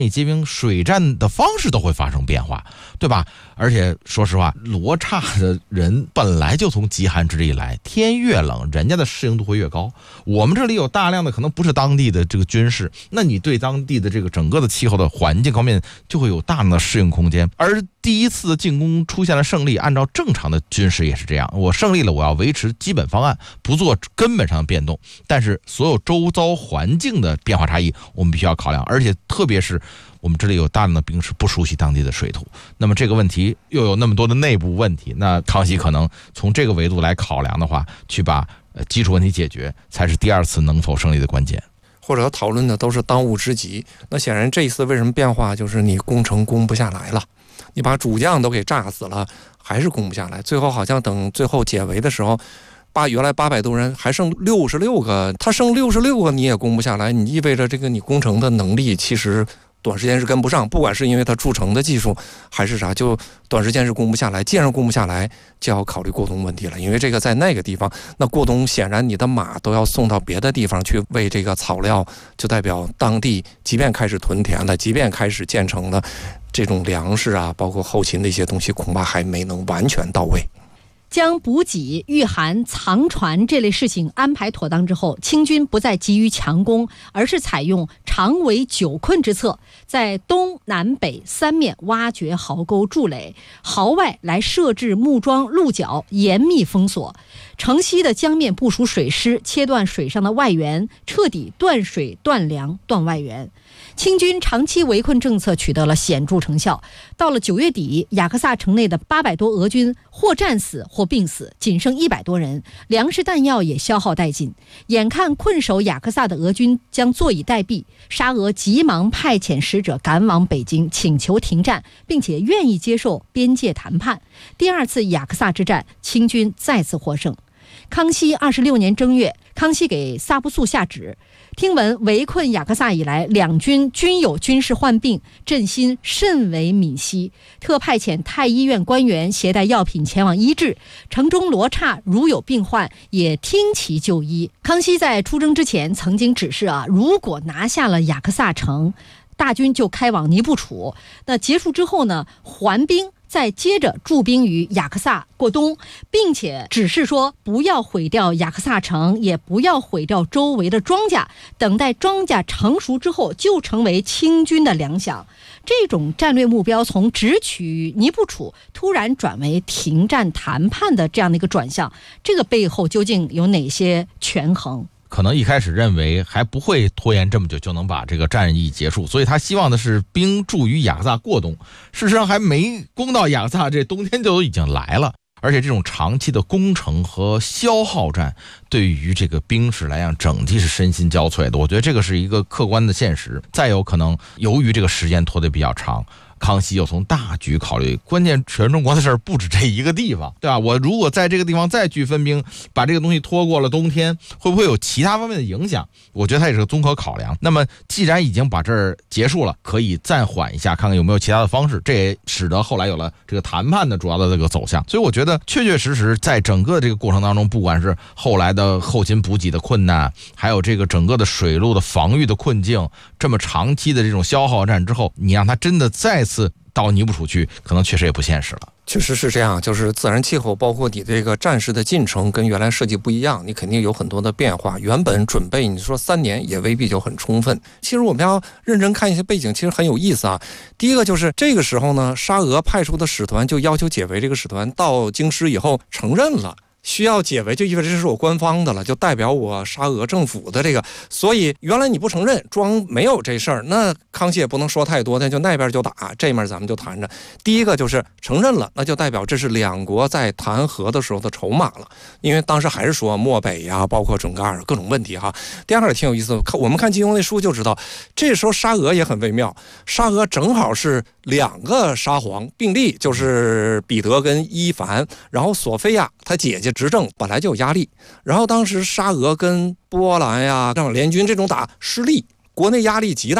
你接兵水战的方式都会发生变化，对吧？而且说实话，罗刹的人本来就从极寒之地来，天越冷，人家的适应度会越高。我们这里有大量的可能不是当地的这个军事，那你对当地的这个整个的气候的环境方面就会有大量的适应空间。而第一次的进攻出现了胜利，按照正常的军事也是这样，我胜利了，我要维持基本方案，不做根本上的变动。但是所有周遭环境的变化差异，我们必须要考量，而且特别是我们这里有大量的兵士不熟悉当地的水土，那么这个问题又有那么多的内部问题，那康熙可能从这个维度来考量的话，去把基础问题解决，才是第二次能否胜利的关键。 或者讨论的都是当务之急。那显然这一次为什么变化，就是你攻城攻不下来了，你把主将都给炸死了，还是攻不下来。最后好像等最后解围的时候，原来800多人还剩66个，他剩66个你也攻不下来，你意味着这个你攻城的能力其实短时间是跟不上，不管是因为他筑城的技术还是啥，就短时间是攻不下来。既然攻不下来，就要考虑过冬问题了，因为这个在那个地方，那过冬显然你的马都要送到别的地方去喂这个草料，就代表当地即便开始屯田了，即便开始建成了，这种粮食啊，包括后勤的一些东西，恐怕还没能完全到位。 将补给、御寒、藏船这类事情安排妥当之后，清军不再急于强攻，而是采用长围久困之策，在东南北三面挖掘壕沟筑垒，壕外来设置木桩鹿角，严密封锁。城西的江面部署水师，切断水上的外援，彻底断水、断粮、断外援。清军长期围困政策取得了显著成效。到了9月底，雅克萨城内的800多俄军或战死或病死，仅剩100多人，粮食弹药也消耗殆尽。眼看困守雅克萨的俄军将坐以待毙，沙俄急忙派遣使者赶往北京，请求停战，并且愿意接受边界谈判。第二次雅克萨之战，清军再次获胜。康熙26年正月，康熙给萨布素下旨，听闻围困雅克萨以来，两军均有军事患病，朕心甚为悯惜，特派遣太医院官员携带药品前往医治，城中罗刹如有病患，也听其就医。康熙在出征之前曾经指示如果拿下了雅克萨城，大军就开往尼布楚，那结束之后呢，还兵再接着驻兵于雅克萨过冬，并且指示说不要毁掉雅克萨城，也不要毁掉周围的庄稼，等待庄稼成熟之后就成为清军的粮饷。这种战略目标从直取尼布楚突然转为停战谈判的这样的一个转向，这个背后究竟有哪些权衡？ 可能一开始认为还不会拖延这么久就能把这个战役结束，所以他希望的是兵驻于雅克萨过冬。事实上还没攻到雅克萨，这冬天就已经来了。而且这种长期的攻城和消耗战，对于这个兵士来讲，整体是身心交瘁的。我觉得这个是一个客观的现实。再有可能，由于这个时间拖得比较长，康熙又从大局考虑，关键全中国的事儿不止这一个地方，对吧？我如果在这个地方再去分兵，把这个东西拖过了冬天，会不会有其他方面的影响？我觉得它也是个综合考量。那么既然已经把这儿结束了，可以暂缓一下，看看有没有其他的方式，这也使得后来有了这个谈判的主要的这个走向。所以我觉得确确实实在整个这个过程当中，不管是后来的后勤补给的困难，还有这个整个的水路的防御的困境，这么长期的这种消耗战之后，你让它真的再次到尼布楚去，可能确实也不现实了。 确实是这样，就是自然气候包括你这个战事的进程跟原来设计不一样，你肯定有很多的变化。原本准备你说3年也未必就很充分。其实我们要认真看一些背景，其实很有意思啊。第一个就是这个时候呢，沙俄派出的使团就要求解围，这个使团到京师以后承认了需要解围，就意味着这是我官方的了，就代表我沙俄政府的这个。所以原来你不承认，装没有这事儿，那康熙也不能说太多，那就那边就打，这面咱们就谈着。第一个就是承认了，那就代表这是两国在谈和的时候的筹码了，因为当时还是说漠北呀，包括准噶尔各种问题哈。第二个也挺有意思，我们看金庸那书就知道，这时候沙俄也很微妙，沙俄正好是2个沙皇并立，就是彼得跟伊凡，然后索菲亚他姐姐执政本来就有压力，然后当时沙俄跟波兰呀、联军这种打失利，国内压力极大。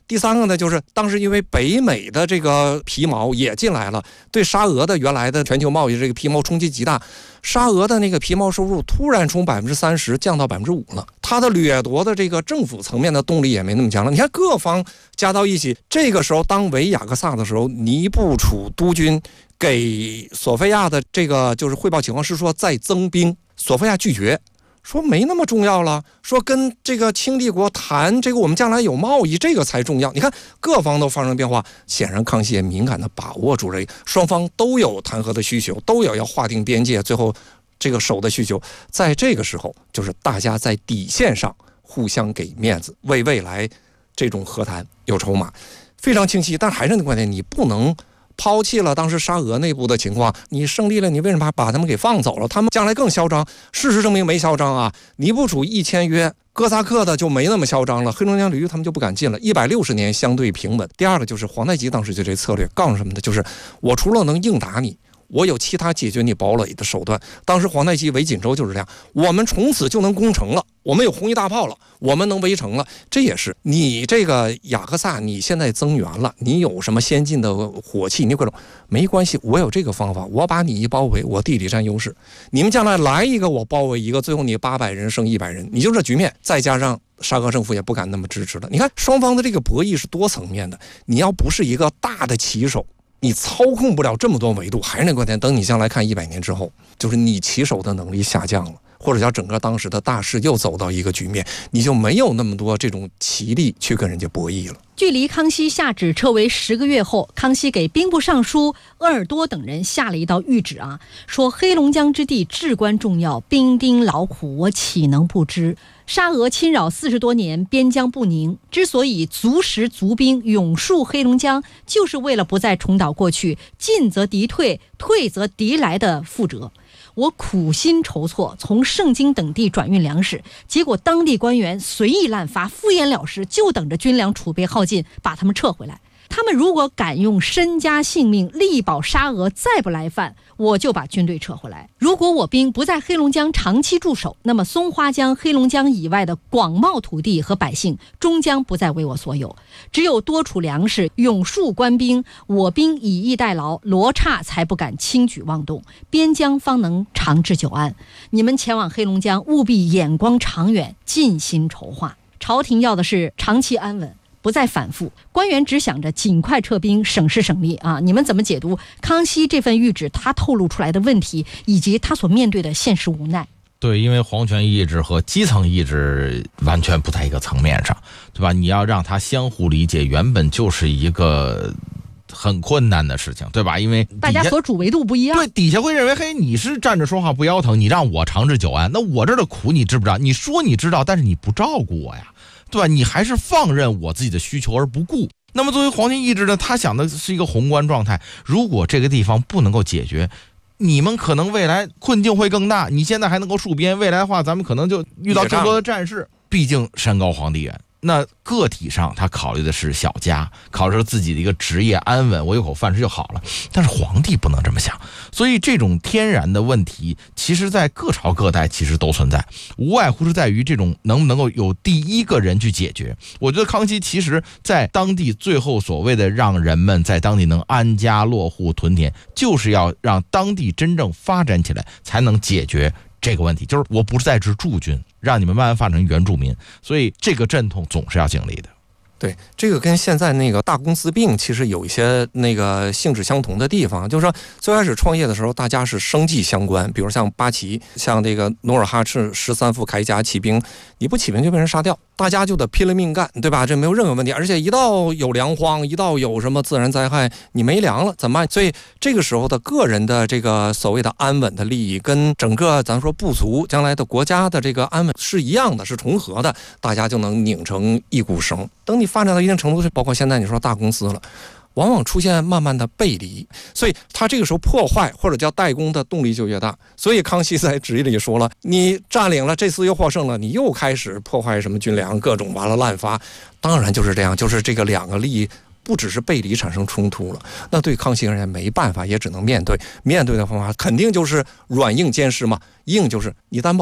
第三个呢，就是当时因为北美的这个皮毛也进来了，对沙俄的原来的全球贸易这个皮毛冲击极大，沙俄的那个皮毛收入突然从30%降到5%了，它的掠夺的这个政府层面的动力也没那么强了。你看各方加到一起，这个时候当围雅克萨的时候，尼布楚督军给索菲亚的这个就是汇报情况是说再增兵，索菲亚拒绝，说没那么重要了，说跟这个清帝国谈这个我们将来有贸易，这个才重要。你看各方都发生变化，显然康熙也敏感地把握住了双方都有谈和的需求，都有要划定边界最后这个守的需求。在这个时候，就是大家在底线上互相给面子，为未来这种和谈有筹码，非常清晰。但还是那个观点，你不能抛弃了当时沙俄内部的情况，你胜利了，你为什么把他们给放走了？他们将来更嚣张。事实证明没嚣张啊！尼布楚一签约，哥萨克的就没那么嚣张了，黑龙江流域他们就不敢进了。160年相对平稳。第二个就是皇太极当时就这策略，告诉什么的，就是我除了能硬打你，我有其他解决你堡垒的手段。当时皇太极围锦州就是这样，我们从此就能攻城了，我们有红衣大炮了，我们能围城了。这也是你这个雅克萨，你现在增援了，你有什么先进的火器，你各种没关系，我有这个方法，我把你一包围，我地理占优势，你们将来来一个我包围一个，最后你800人胜100人，你就这局面。再加上沙俄政府也不敢那么支持了。你看双方的这个博弈是多层面的，你要不是一个大的棋手，你操控不了这么多维度。还是那个观点，等你将来看100年之后，就是你棋手的能力下降了，或者叫整个当时的大势又走到一个局面，你就没有那么多这种棋力去跟人家博弈了。 距离康熙下旨撤围10个月后，康熙给兵部尚书鄂尔多等人下了一道谕旨啊，说黑龙江之地至关重要，兵丁劳苦，我岂能不知？沙俄侵扰40多年，边疆不宁，之所以足食足兵永戍黑龙江，就是为了不再重蹈过去进则敌退，退则敌来的覆辙。我苦心筹措，从盛京等地转运粮食，结果当地官员随意滥发，敷衍了事，就等着军粮储备耗尽，把他们撤回来。他们如果敢用身家性命力保沙俄再不来犯，我就把军队撤回来。如果我兵不在黑龙江长期驻守，那么松花江、黑龙江以外的广袤土地和百姓终将不再为我所有。只有多储粮食，永戍官兵，我兵以逸待劳，罗刹才不敢轻举妄动，边疆方能长治久安。你们前往黑龙江，务必眼光长远，尽心筹划。朝廷要的是长期安稳，不再反复，官员只想着尽快撤兵，省时省力啊！你们怎么解读康熙这份谕旨，他透露出来的问题，以及他所面对的现实无奈？ 对，因为皇权意志和基层意志完全不在一个层面上，对吧？你要让它相互理解，原本就是一个很困难的事情，对吧？因为大家所处维度不一样， 对，底下会认为，嘿，你是站着说话不腰疼，你让我长治久安，那我这儿的苦你知不知道？你说你知道，但是你不照顾我呀，对吧？你还是放任我自己的需求而不顾。那么作为皇权意志呢，他想的是一个宏观状态，如果这个地方不能够解决，你们可能未来困境会更大。你现在还能够戍边，未来的话咱们可能就遇到更多的战事。毕竟山高皇帝远，那个体上他考虑的是小家，考虑自己的一个职业安稳，我有口饭吃就好了。但是皇帝不能这么想，所以这种天然的问题其实在各朝各代其实都存在，无外乎是在于这种能不能够有第一个人去解决。我觉得康熙其实在当地最后所谓的让人们在当地能安家落户屯田，就是要让当地真正发展起来，才能解决这个问题。就是我不是在治驻军，让你们慢慢发展成原住民，所以这个阵痛总是要经历的。 对，这个跟现在那个大公司病其实有一些那个性质相同的地方，就是说最开始创业的时候，大家是生计相关，比如像八旗，像这个努尔哈赤13副铠甲起兵，你不起兵就被人杀掉，大家就得拼了命干，对吧？这没有任何问题。而且一到有粮荒，一到有什么自然灾害，你没粮了怎么办？所以这个时候的个人的这个所谓的安稳的利益，跟整个咱说部族将来的国家的这个安稳是一样的，是重合的，大家就能拧成一股绳。等你发展到一定程度，包括现在你说大公司了，往往出现慢慢的背离，所以他这个时候破坏或者叫代工的动力就越大。所以康熙在旨意里说了，你占领了这次又获胜了，你又开始破坏什么军粮，各种完了滥发，当然就是这样，就是这个两个利益不只是背离产生冲突了，那对康熙而言没办法，也只能面对。面对的方法肯定就是软硬兼施嘛，硬就是你担保啊，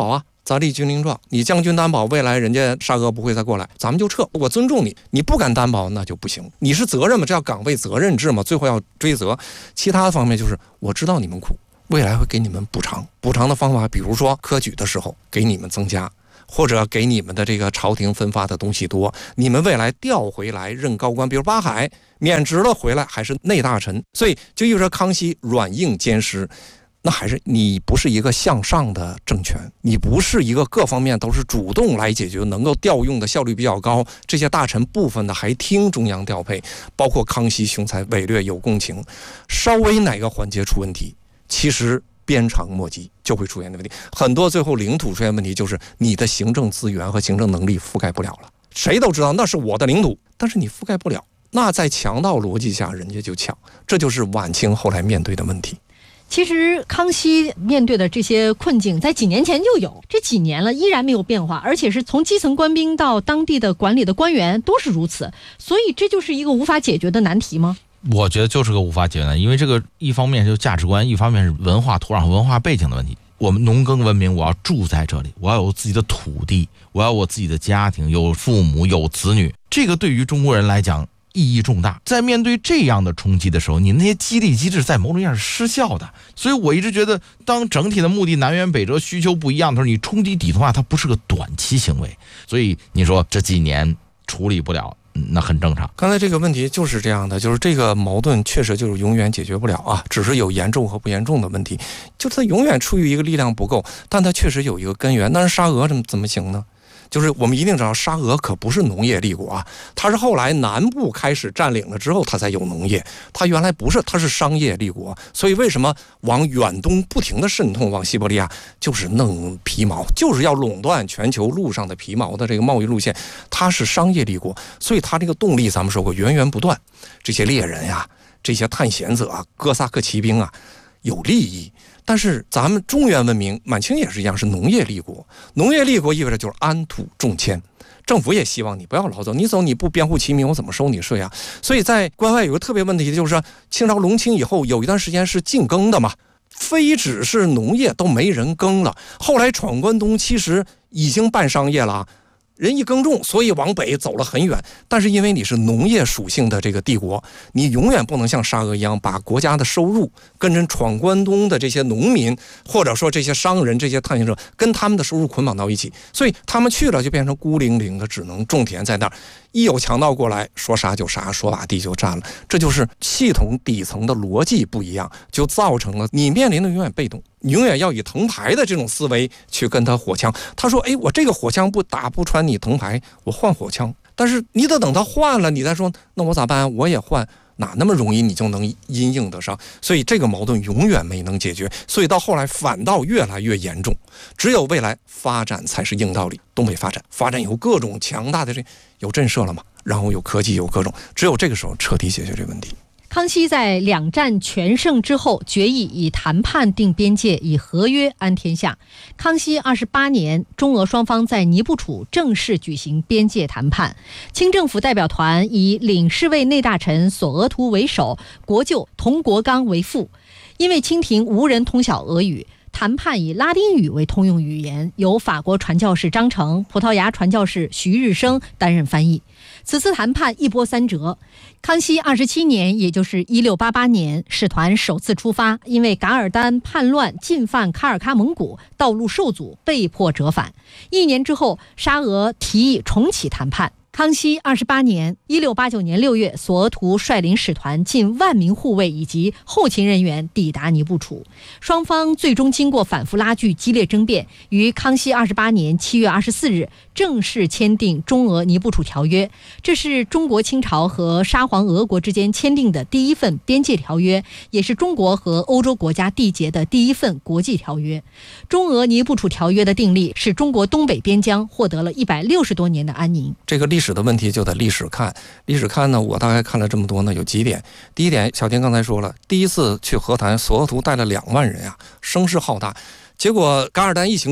咱立军令状，你将军担保未来人家沙俄不会再过来，咱们就撤。我尊重你，你不敢担保那就不行。你是责任嘛，这叫岗位责任制嘛，最后要追责。其他方面就是我知道你们苦，未来会给你们补偿。补偿的方法，比如说科举的时候给你们增加，或者给你们的这个朝廷分发的东西多，你们未来调回来任高官，比如八海免职了回来还是内大臣。所以就意味着康熙软硬兼施。那还是你不是一个向上的政权，你不是一个各方面都是主动来解决，能够调用的效率比较高。这些大臣部分的还听中央调配，包括康熙雄才伟略有共情，稍微哪个环节出问题，其实鞭长莫及就会出现的问题。很多最后领土出现问题，就是你的行政资源和行政能力覆盖不了了。谁都知道那是我的领土，但是你覆盖不了，那在强盗逻辑下人家就抢，这就是晚清后来面对的问题。 其实康熙面对的这些困境在几年前就有，这几年了依然没有变化，而且是从基层官兵到当地的管理的官员都是如此，所以这就是一个无法解决的难题吗？ 我觉得就是个无法解决的，因为这个一方面就是价值观，一方面是文化土壤和文化背景的问题。我们农耕文明，我要住在这里，我要有自己的土地，我要有我自己的家庭，有父母有子女，这个对于中国人来讲意义重大。在面对这样的冲击的时候，你那些激励机制在某种意义上是失效的。所以我一直觉得，当整体的目的南辕北辙、需求不一样的时候，你冲击底层化，它不是个短期行为。所以你说这几年处理不了，那很正常。 刚才这个问题就是这样的，就是这个矛盾确实就是永远解决不了啊，只是有严重和不严重的问题，就是它永远处于一个力量不够，但它确实有一个根源。但是沙俄怎么行呢？就是我们一定知道，沙俄可不是农业立国啊，它是后来南部开始占领了之后，它才有农业。它原来不是，它是商业立国。所以为什么往远东不停的渗透，往西伯利亚，就是弄皮毛，就是要垄断全球陆上的皮毛的这个贸易路线。它是商业立国，所以它这个动力咱们说过源源不断。这些猎人呀，这些探险者啊，哥萨克骑兵啊，有利益。但是咱们中原文明，满清也是一样，是农业立国。农业立国意味着就是安土重迁，政府也希望你不要老走，你走你不编户齐民，我怎么收你税啊？所以在关外有个特别问题，就是说清朝隆清以后有一段时间是禁耕的嘛，非只是农业都没人耕了。后来闯关东其实已经办商业了，人一耕种，所以往北走了很远。但是因为你是农业属性的这个帝国，你永远不能像沙俄一样把国家的收入跟人闯关东的这些农民，或者说这些商人、这些探险者跟他们的收入捆绑到一起，所以他们去了就变成孤零零的，只能种田在那儿。一有强盗过来，说杀就杀，说把地就占了。这就是系统底层的逻辑不一样，就造成了你面临的永远被动，你永远要以藤牌的这种思维去跟他火枪。他说：“哎，我这个火枪不打不穿你藤牌，我换火枪。”但是你得等他换了，你再说，那我咋办？我也换。哪那么容易你就能因应得上？所以这个矛盾永远没能解决，所以到后来反倒越来越严重。只有未来发展才是硬道理。东北发展有各种强大的有震慑了嘛，然后有科技，有各种，只有这个时候彻底解决这个问题。 康熙在两战全胜之后，决议以谈判定边界，以和约安天下。康熙28年，中俄双方在尼布楚正式举行边界谈判。清政府代表团以领侍卫内大臣索额图为首，国舅佟国刚为副。因为清廷无人通晓俄语，谈判以拉丁语为通用语言，由法国传教士张成、葡萄牙传教士徐日升担任翻译。此次谈判一波三折。康熙27年，也就是1688年，使团首次出发，因为噶尔丹叛乱进犯喀尔喀蒙古，道路受阻，被迫折返。1年之后，沙俄提议重启谈判。康熙28年，1689年6月，索额图率领使团近1万名护卫以及后勤人员抵达尼布楚。双方最终经过反复拉锯、激烈争辩，于康熙28年7月24日正式签订中俄尼布楚条约。这是中国清朝和沙皇俄国之间签订的第一份边界条约，也是中国和欧洲国家缔结的第一份国际条约。中俄尼布楚条约的订立，使中国东北边疆获得了160多年的安宁。 这个历史的问题就得历史看，历史看呢，我大概看了这么多呢，有几点。第一点，小田刚才说了，第一次去和谈，索额图带了2万人啊，声势浩大。结果噶尔丹一行动，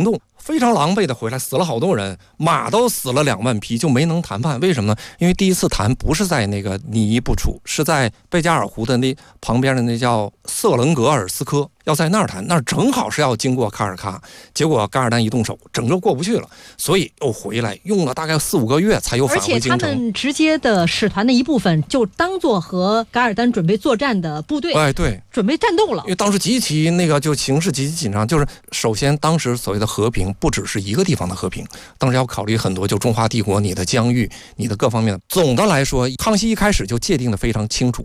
非常狼狈的回来，死了好多人，马都死了2万匹，就没能谈判。为什么呢？因为第一次谈不是在那个尼伊布楚，是在贝加尔湖的那旁边的那叫瑟伦格尔斯科，要在那儿谈，那儿正好是要经过卡尔喀，结果噶尔丹一动手，整个过不去了，所以又回来，用了大概4-5个月才又返回京城。 而且他们直接的使团的一部分就当做和噶尔丹准备作战的部队， 哎，对， 准备战斗了。 因为当时极其那个就形势极其紧张，就是首先当时所谓的和平不只是一个地方的和平，当时要考虑很多，就中华帝国你的疆域，你的各方面。总的来说，康熙一开始就界定的非常清楚，